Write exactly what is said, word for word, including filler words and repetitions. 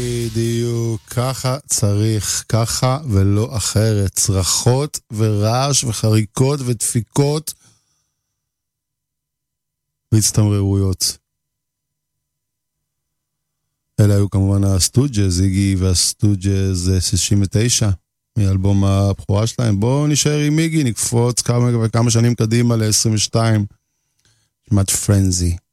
בדיוק, ככה צריך, ככה ולא אחרת. צרחות ורעש וחריקות ודפיקות והצטמררויות. אלה היו כמובן הסטוג'ז, איגי והסטוג'ז שישים ותשע מאלבום הבכורה שלהם. בואו נשאר עם איגי, נקפוץ כמה וכמה שנים קדימה ל-עשרים ושתיים. שמעת פרנזי.